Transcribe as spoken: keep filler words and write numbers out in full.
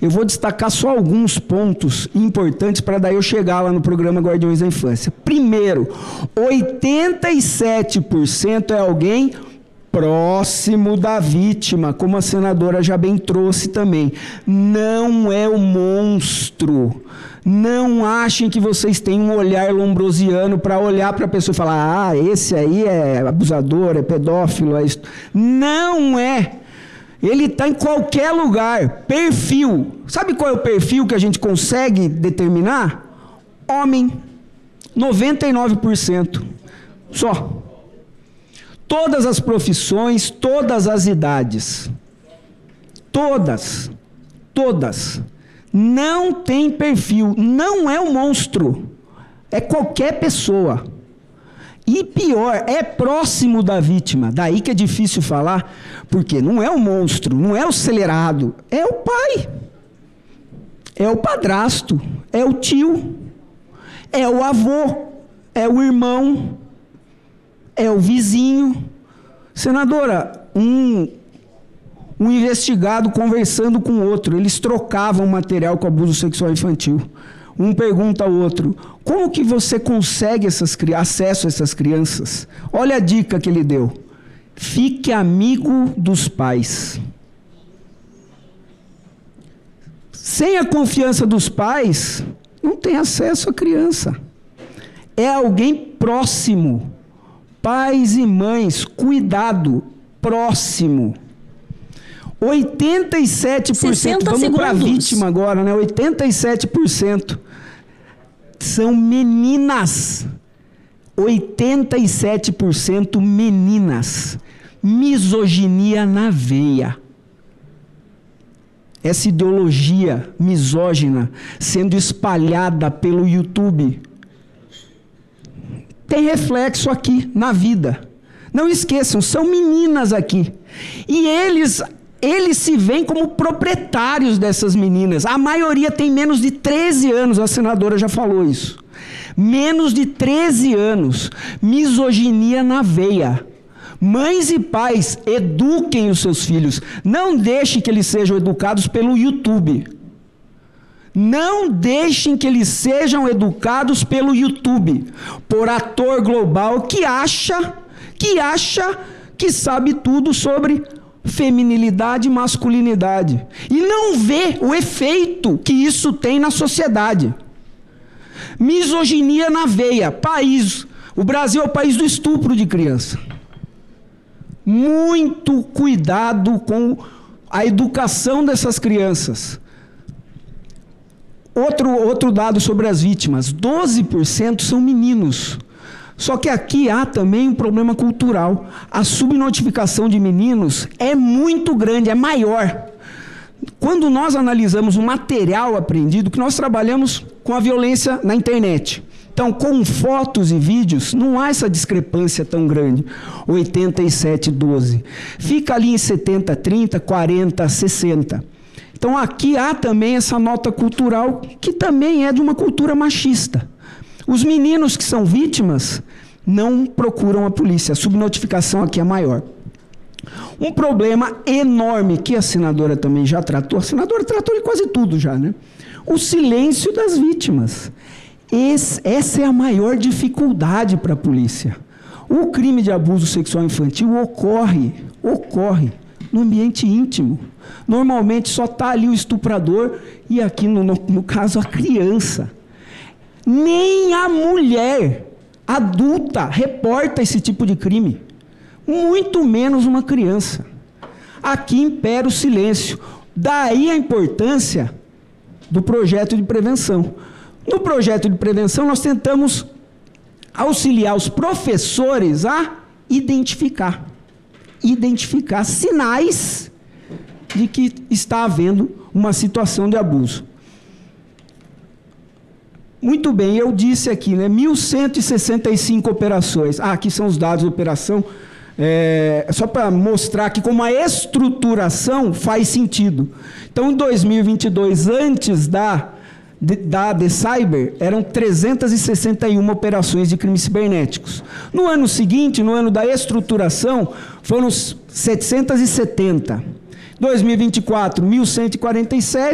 Eu vou destacar só alguns pontos importantes para daí eu chegar lá no programa Guardiões da Infância. Primeiro, oitenta e sete por cento é alguém próximo da vítima, como a senadora já bem trouxe também. Não é o monstro. Não achem que vocês têm um olhar lombrosiano para olhar para a pessoa e falar, ah, esse aí é abusador, é pedófilo, é isso. Não é. Ele está em qualquer lugar. Perfil. Sabe qual é o perfil que a gente consegue determinar? Homem. noventa e nove por cento. Só. Todas as profissões, todas as idades. Todas. Todas. Não tem perfil. Não é um monstro. É qualquer pessoa. E pior, é próximo da vítima. Daí que é difícil falar, porque não é o monstro, não é o acelerado, é o pai, é o padrasto, é o tio, é o avô, é o irmão, é o vizinho. Senadora, um, um investigado conversando com outro, eles trocavam material com abuso sexual infantil. Um pergunta ao outro, como que você consegue essas, acesso a essas crianças? Olha a dica que ele deu. Fique amigo dos pais. Sem a confiança dos pais, não tem acesso à criança. É alguém próximo. Pais e mães, cuidado, próximo. oitenta e sete por cento, vamos para a vítima agora, né? oitenta e sete por cento são meninas. oitenta e sete por cento meninas. Misoginia na veia. Essa ideologia misógina sendo espalhada pelo YouTube tem reflexo aqui na vida. Não esqueçam, são meninas aqui. E eles... Eles se veem como proprietários dessas meninas. A maioria tem menos de treze anos, a senadora já falou isso. Menos de treze anos. Misoginia na veia. Mães e pais, eduquem os seus filhos. Não deixem que eles sejam educados pelo YouTube. Não deixem que eles sejam educados pelo YouTube. Por ator global que acha, que acha que sabe tudo sobre feminilidade e masculinidade. E não vê o efeito que isso tem na sociedade. Misoginia na veia. País. O Brasil é o país do estupro de criança. Muito cuidado com a educação dessas crianças. Outro, outro dado sobre as vítimas. doze por cento são meninos. Só que aqui há também um problema cultural. A subnotificação de meninos é muito grande, é maior. Quando nós analisamos o material apreendido, que nós trabalhamos com a violência na internet. Então, com fotos e vídeos, não há essa discrepância tão grande. oitenta e sete, doze. Fica ali em setenta, trinta, quarenta, sessenta. Então, aqui há também essa nota cultural, que também é de uma cultura machista. Os meninos que são vítimas não procuram a polícia. A subnotificação aqui é maior. Um problema enorme que a senadora também já tratou. A senadora tratou de quase tudo já, né? O silêncio das vítimas. Esse, essa é a maior dificuldade para a polícia. O crime de abuso sexual infantil ocorre, ocorre no ambiente íntimo. Normalmente só está ali o estuprador e aqui, no, no, no caso, a criança. Nem a mulher adulta reporta esse tipo de crime, muito menos uma criança. Aqui impera o silêncio. Daí a importância do projeto de prevenção. No projeto de prevenção, nós tentamos auxiliar os professores a identificar, identificar sinais de que está havendo uma situação de abuso. Muito bem, eu disse aqui, né, mil cento e sessenta e cinco operações. Ah, aqui são os dados de operação. É, só para mostrar que como a estruturação faz sentido. Então, em dois mil e vinte e dois, antes da, de, da de Cyber, eram trezentas e sessenta e uma operações de crimes cibernéticos. No ano seguinte, no ano da estruturação, foram setecentas e setenta. dois mil e vinte e quatro, mil cento e quarenta e sete.